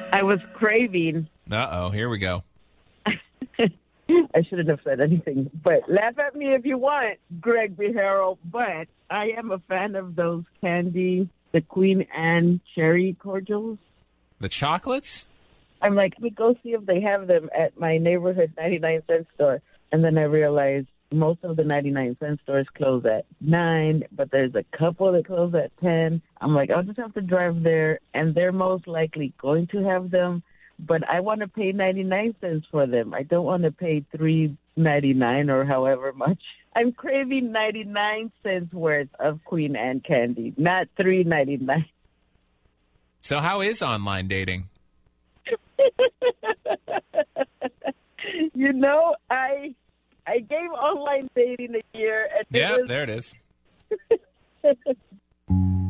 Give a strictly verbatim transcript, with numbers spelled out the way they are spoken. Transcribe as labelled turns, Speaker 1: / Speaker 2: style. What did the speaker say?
Speaker 1: I was craving.
Speaker 2: Uh-oh, here we go.
Speaker 1: I shouldn't have said anything, but laugh at me if you want, Greg Beharo. But I am a fan of those candy, the Queen Anne cherry cordials.
Speaker 2: The chocolates?
Speaker 1: I'm like, let me go see if they have them at my neighborhood ninety-nine cent store. And then I realized most of the ninety-nine cent stores close at nine, but there's a couple that close at ten. I'm like, I'll just have to drive there, and they're most likely going to have them. But I want to pay ninety-nine cents for them. I don't want to pay three ninety-nine or however much. I'm craving ninety-nine cents worth of Queen Anne candy, not three ninety-nine.
Speaker 2: So how is online dating?
Speaker 1: You know, I I gave online dating a year. And
Speaker 2: Yeah,
Speaker 1: it was,
Speaker 2: there it is.